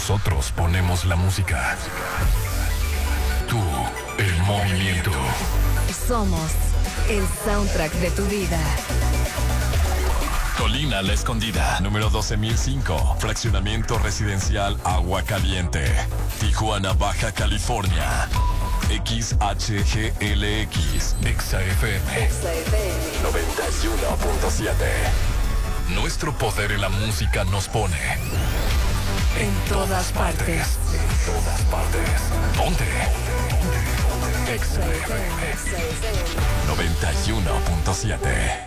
Nosotros ponemos la música. Tú, el movimiento. Somos el soundtrack de tu vida. Colina La Escondida, número 12.005, fraccionamiento residencial Agua Caliente, Tijuana, Baja California. XHGLX, XFM 91.7. Nuestro poder en la música nos pone en todas partes. En todas partes. Ponte. XFM 91.7.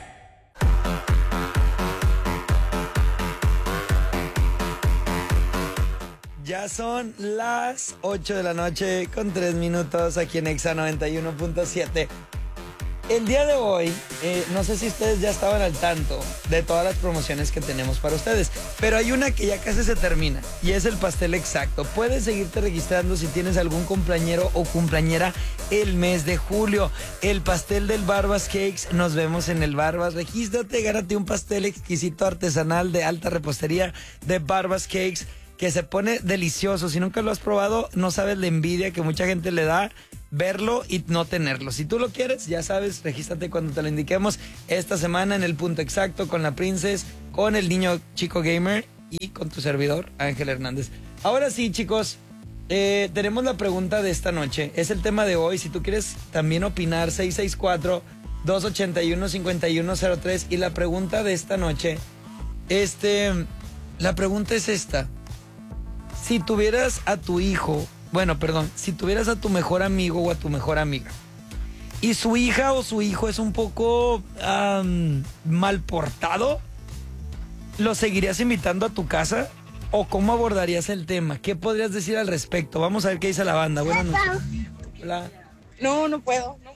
Ya son las 8 de la noche con 3 minutos aquí en Exa 91.7. El día de hoy, no sé si ustedes ya estaban al tanto de todas las promociones que tenemos para ustedes, pero hay una que ya casi se termina y es el pastel exacto. Puedes seguirte registrando si tienes algún cumpleañero o cumpleañera el mes de julio. El pastel del Barbas Cakes, nos vemos en el Barbas. Regístrate, gánate un pastel exquisito artesanal de alta repostería de Barbas Cakes, que se pone delicioso. Si nunca lo has probado, no sabes la envidia que mucha gente le da verlo y no tenerlo. Si tú lo quieres, ya sabes, regístrate cuando te lo indiquemos esta semana en el punto exacto con la Princess, con el niño chico gamer y con tu servidor, Ángel Hernández. Ahora sí, chicos, tenemos la pregunta de esta noche. Es el tema de hoy. Si tú quieres también opinar, 664-281-5103. Y la pregunta de esta noche, la pregunta es esta. Si tuvieras a tu hijo, si tuvieras a tu mejor amigo o a tu mejor amiga, y su hija o su hijo es un poco mal portado, ¿lo seguirías invitando a tu casa? ¿O cómo abordarías el tema? ¿Qué podrías decir al respecto? Vamos a ver qué dice la banda. Buenas noches. Hola. No puedo, no.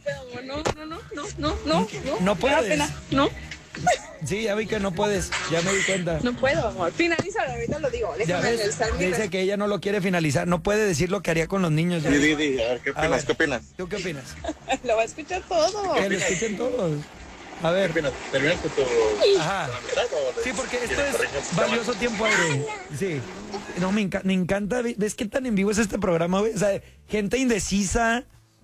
¿No puedes? Me da pena, no. Sí, ya vi que no puedes, ya me di cuenta. No puedo, amor. Finalízalo, ahorita lo digo. Ya ves, dice que ella no lo quiere finalizar, no puede decir lo que haría con los niños. Di, a ver, ¿qué opinas? ¿Qué opinas? ¿Tú qué opinas? Lo va a escuchar todo. Que lo escuchen todos. A ver. ¿Qué opinas? ¿Terminaste tu... Ajá. Sí, porque esto es valioso tiempo aire. Sí. No, me encanta. ¿Ves qué tan en vivo es este programa, güey? O sea, gente indecisa.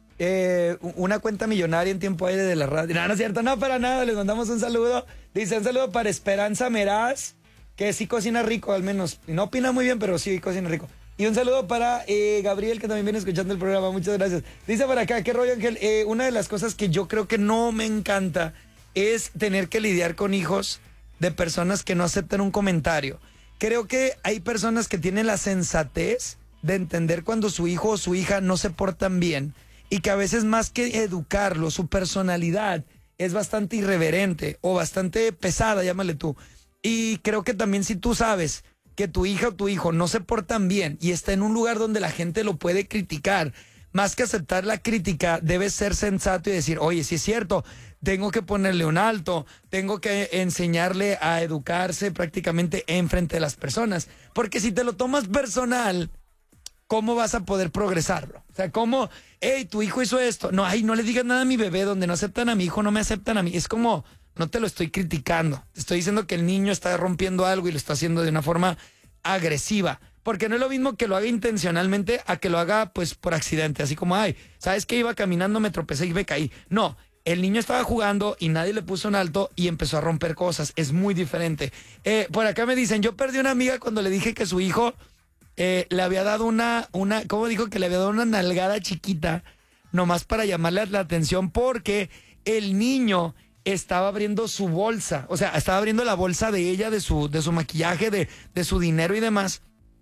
Una cuenta millonaria en tiempo aire de la radio. No, no es cierto, no, para nada. Les mandamos un saludo. Dice un saludo para Esperanza Meraz, que sí cocina rico, al menos. No opina muy bien, pero sí cocina rico. Y un saludo para Gabriel, que también viene escuchando el programa. Muchas gracias. Dice para acá, qué rollo, Ángel. Una de las cosas que yo creo que no me encanta es tener que lidiar con hijos de personas que no aceptan un comentario. Creo que hay personas que tienen la sensatez de entender cuando su hijo o su hija no se portan bien, y que a veces, más que educarlo, su personalidad es bastante irreverente o bastante pesada, llámale tú. Y creo que también, si tú sabes que tu hija o tu hijo no se portan bien y está en un lugar donde la gente lo puede criticar, más que aceptar la crítica, debes ser sensato y decir, oye, si es cierto, tengo que ponerle un alto, tengo que enseñarle a educarse prácticamente enfrente de las personas. Porque si te lo tomas personal, ¿cómo vas a poder progresarlo? O sea, ¿cómo? Hey, tu hijo hizo esto. No, ay, no le digas nada a mi bebé. Donde no aceptan a mi hijo, no me aceptan a mí. Es como, no te lo estoy criticando. Te estoy diciendo que el niño está rompiendo algo y lo está haciendo de una forma agresiva. Porque no es lo mismo que lo haga intencionalmente a que lo haga, pues, por accidente. Así como, ay, ¿sabes qué? Iba caminando, me tropecé y me caí. No, el niño estaba jugando y nadie le puso un alto y empezó a romper cosas. Es muy diferente. Por acá me dicen, yo perdí una amiga cuando le dije que su hijo... le había dado ¿cómo dijo? Que le había dado una nalgada chiquita, nomás para llamarle la atención, porque el niño estaba abriendo su bolsa, o sea, estaba abriendo la bolsa de ella, de su maquillaje, de su dinero y demás,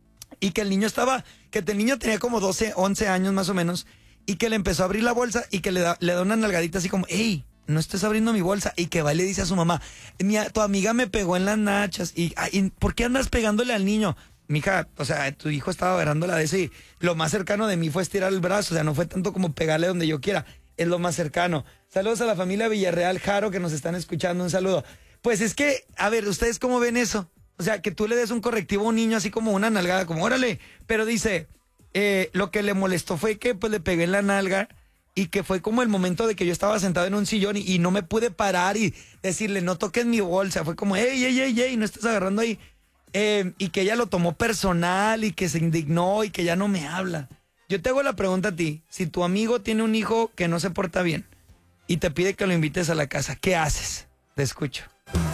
y que el niño tenía como 12, 11 años más o menos, y que le empezó a abrir la bolsa y que le da una nalgadita así como, hey, no estés abriendo mi bolsa, y que va y le dice a su mamá, tu amiga me pegó en las nachas, y ¿por qué andas pegándole al niño? Mija, o sea, tu hijo estaba agarrándola de ese y lo más cercano de mí fue estirar el brazo, o sea, no fue tanto como pegarle donde yo quiera, es lo más cercano. Saludos a la familia Villarreal Jaro que nos están escuchando, un saludo. Pues es que, a ver, ¿ustedes cómo ven eso? O sea, que tú le des un correctivo a un niño así como una nalgada, como órale, pero dice, lo que le molestó fue que pues le pegué en la nalga y que fue como el momento de que yo estaba sentado en un sillón y no me pude parar y decirle, no toques mi bolsa, fue como, ey, no estás agarrando ahí. y que ella lo tomó personal y que se indignó y que ya no me habla. Yo te hago la pregunta a ti, si tu amigo tiene un hijo que no se porta bien y te pide que lo invites a la casa, ¿qué haces? Te escucho.